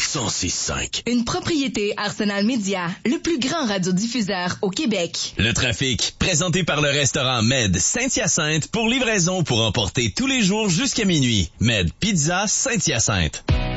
106.5. Une propriété Arsenal Média, le plus grand radiodiffuseur au Québec. Le trafic, présenté par le restaurant Med Saint-Hyacinthe pour livraison pour emporter tous les jours jusqu'à minuit. Med Pizza Saint-Hyacinthe.